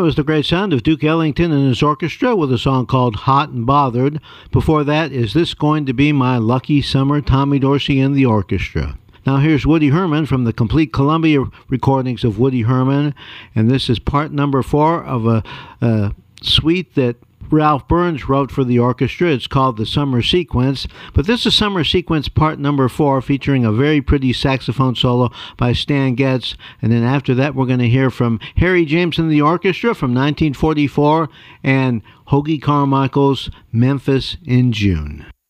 was the great sound of Duke Ellington and his orchestra with a song called Hot and Bothered. Before that, Is This Going to Be My Lucky Summer? Tommy Dorsey and the orchestra. Now here's Woody Herman from the complete Columbia recordings of Woody Herman, and this is part number 4 of a suite that Ralph Burns wrote for the orchestra. It's called the Summer Sequence, but this is Summer Sequence part number 4, featuring a very pretty saxophone solo by Stan Getz, and then after that we're going to hear from Harry James and the orchestra from 1944 and Hoagy Carmichael's Memphis in June.